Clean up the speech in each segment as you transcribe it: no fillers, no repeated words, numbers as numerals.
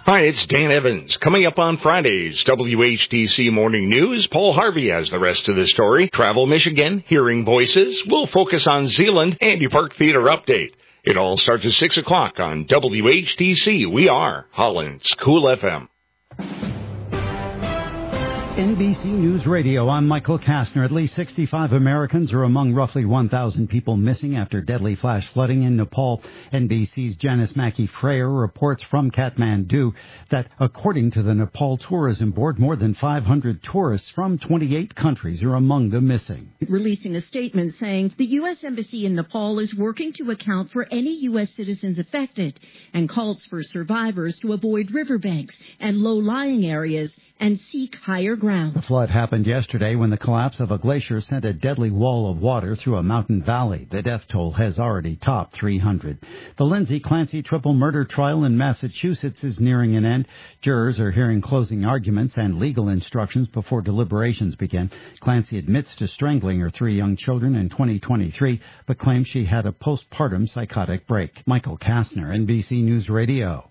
Hi, it's Dan Evans. Coming up on Friday's WHTC Morning News, Paul Harvey has the rest of the story. Travel Michigan, Hearing Voices. We'll focus on Zealand, Andy Park Theater update. It all starts at 6 o'clock on WHTC. We are Holland's Cool FM. NBC News Radio, I'm Michael Kastner. At least 65 Americans are among roughly 1,000 people missing after deadly flash flooding in Nepal. NBC's Janice Mackey-Freyer reports from Kathmandu that, according to the Nepal Tourism Board, more than 500 tourists from 28 countries are among the missing. Releasing a statement saying the U.S. Embassy in Nepal is working to account for any U.S. citizens affected and calls for survivors to avoid riverbanks and low-lying areas and seek higher ground. The flood happened yesterday when the collapse of a glacier sent a deadly wall of water through a mountain valley. The death toll has already topped 300. The Lindsay Clancy triple murder trial in Massachusetts is nearing an end. Jurors are hearing closing arguments and legal instructions before deliberations begin. Clancy admits to strangling her 3 young children in 2023, but claims she had a postpartum psychotic break. Michael Kastner, NBC News Radio.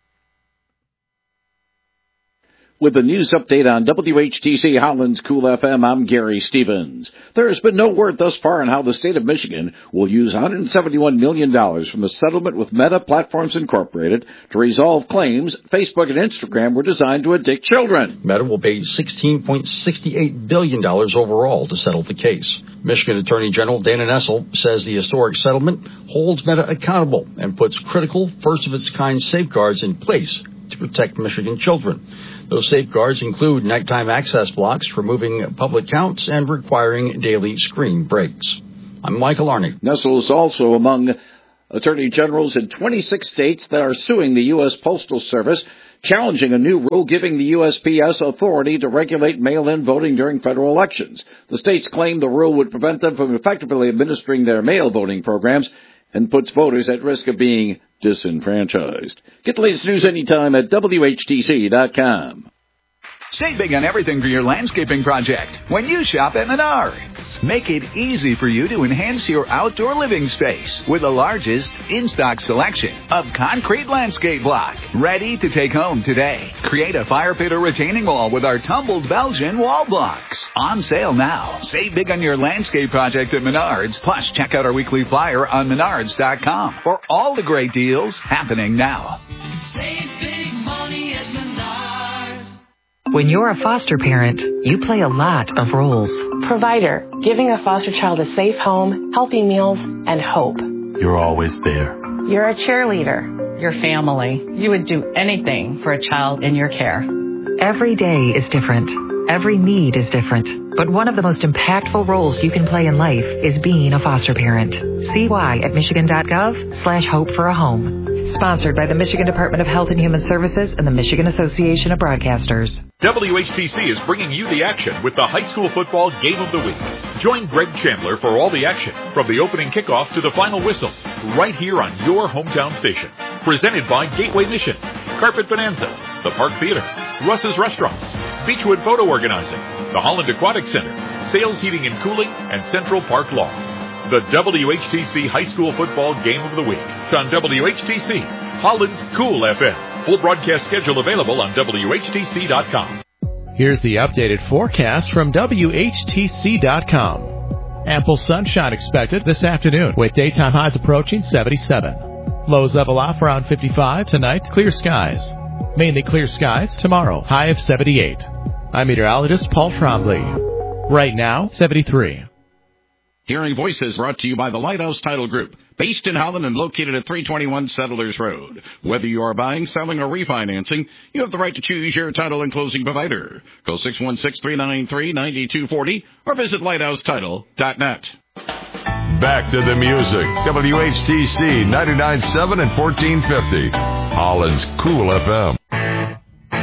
With the news update on WHTC Holland's Cool FM, I'm Gary Stevens. There has been no word thus far on how the state of Michigan will use $171 million from the settlement with Meta Platforms Incorporated to resolve claims Facebook and Instagram were designed to addict children. Meta will pay $16.68 billion overall to settle the case. Michigan Attorney General Dana Nessel says the historic settlement holds Meta accountable and puts critical, first-of-its-kind safeguards in place to protect Michigan children. Those safeguards include nighttime access blocks, removing public accounts, and requiring daily screen breaks. I'm Michael Arney. Nessel is also among attorney generals in 26 states that are suing the U.S. Postal Service, challenging a new rule giving the USPS authority to regulate mail-in voting during federal elections. The states claim the rule would prevent them from effectively administering their mail voting programs and puts voters at risk of being disenfranchised. Get the latest news anytime at WHTC.com. Save big on everything for your landscaping project when you shop at Menards. Make it easy for you to enhance your outdoor living space with the largest in-stock selection of concrete landscape block. Ready to take home today. Create a fire pit or retaining wall with our tumbled Belgian wall blocks. On sale now. Save big on your landscape project at Menards. Plus, check out our weekly flyer on Menards.com for all the great deals happening now. Save big money at Menards. When you're a foster parent, you play a lot of roles. Provider, giving a foster child a safe home, healthy meals, and hope. You're always there. You're a cheerleader. Your family. You would do anything for a child in your care. Every day is different. Every need is different. But one of the most impactful roles you can play in life is being a foster parent. See why at michigan.gov/hope for a home. Sponsored by the Michigan Department of Health and Human Services and the Michigan Association of Broadcasters. WHTC is bringing you the action with the high school football game of the week. Join Greg Chandler for all the action, from the opening kickoff to the final whistle, right here on your hometown station. Presented by Gateway Mission, Carpet Bonanza, the Park Theater, Russ's Restaurants, Beechwood Photo Organizing, the Holland Aquatic Center, Sales Heating and Cooling, and Central Park Law. The WHTC High School Football Game of the Week on WHTC, Holland's Cool FM. Full broadcast schedule available on WHTC.com. Here's the updated forecast from WHTC.com. Ample sunshine expected this afternoon with daytime highs approaching 77. Lows level off around 55 tonight. Clear skies. Mainly clear skies tomorrow. High of 78. I'm meteorologist Paul Trombley. Right now, 73. Hearing Voices brought to you by the Lighthouse Title Group, based in Holland and located at 321 Settlers Road. Whether you are buying, selling, or refinancing, you have the right to choose your title and closing provider. Call 616-393-9240 or visit lighthousetitle.net. Back to the music. WHTC 99.7 and 1450. Holland's Cool FM.